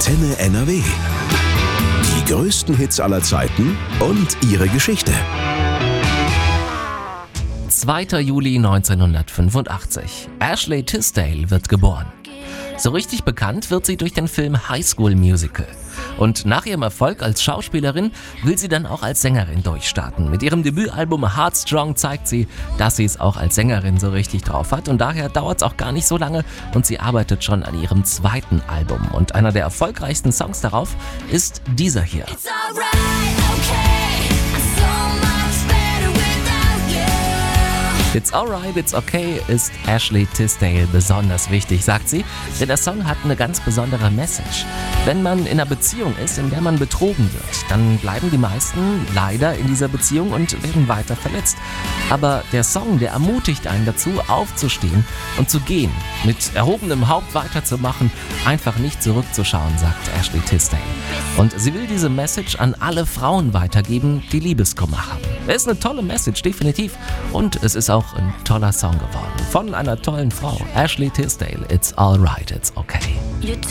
Antenne NRW. Die größten Hits aller Zeiten und ihre Geschichte. 2. Juli 1985. Ashley Tisdale wird geboren. So richtig bekannt wird sie durch den Film High School Musical. Und nach ihrem Erfolg als Schauspielerin will sie dann auch als Sängerin durchstarten. Mit ihrem Debütalbum Heartstrong zeigt sie, dass sie es auch als Sängerin so richtig drauf hat. Und daher dauert es auch gar nicht so lange und sie arbeitet schon an ihrem zweiten Album. Und einer der erfolgreichsten Songs darauf ist dieser hier. It's alright, it's okay ist Ashley Tisdale besonders wichtig, sagt sie, denn der Song hat eine ganz besondere Message. Wenn man in einer Beziehung ist, in der man betrogen wird, dann bleiben die meisten leider in dieser Beziehung und werden weiter verletzt. Aber der Song, der ermutigt einen dazu, aufzustehen und zu gehen, mit erhobenem Haupt weiterzumachen, einfach nicht zurückzuschauen, sagt Ashley Tisdale. Und sie will diese Message an alle Frauen weitergeben, die Liebeskummer haben. Es ist eine tolle Message, definitiv. Und es ist auch ein toller Song geworden. Von einer tollen Frau, Ashley Tisdale. It's alright, it's okay.